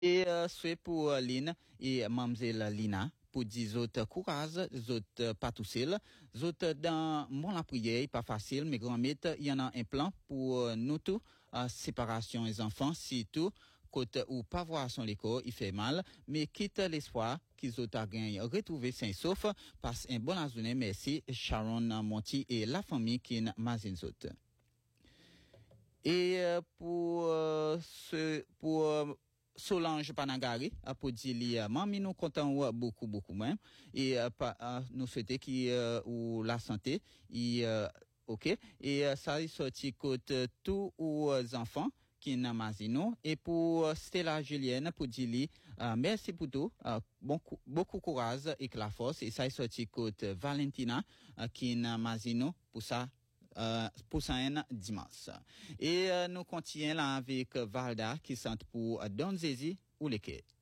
Et c'est pour Lynn et Mamzelle Lina pour dire autres courage, autres pas tout seul, autres dans mon la prière pas facile mais grand-mère il y en a un plan pour nous tous séparation des enfants surtout côté ou pas voir son l'école il fait mal mais quitte l'espoir qu'ils ont gagné retrouver sain sauf passe un bon journée merci Sharon Monti et la famille qui mazin autres. Et pour Solange Panagari pour dire mami nous content beaucoup même et nous souhaiter qui ou la santé et OK et ça est sorti côté tous aux enfants qui n'a mazino et pour Stella Julienne pour dire merci pour tout beaucoup courage et que la force et ça est sorti côté Valentina qui n'a mazino pour ça pour ça dimanche. Et nous continuons là avec Valda qui sont pour Donzezi ou les